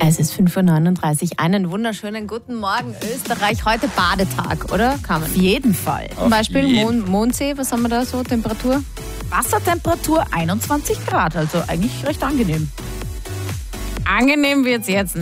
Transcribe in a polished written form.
Es ist 5.39 Uhr. Einen wunderschönen guten Morgen, Österreich. Heute Badetag, oder? Carmen? Auf jeden Fall. Zum Beispiel Mondsee, was haben wir da so, Temperatur? Wassertemperatur 21 Grad, also eigentlich recht angenehm. Angenehm wird's jetzt